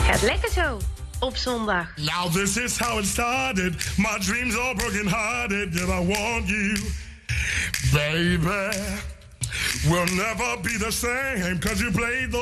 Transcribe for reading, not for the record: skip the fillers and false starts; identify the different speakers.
Speaker 1: Gaat lekker zo op zondag.
Speaker 2: Now this is how it started. My dreams are broken hearted. Yet I want you, baby. We'll never be the same. 'Cause you played the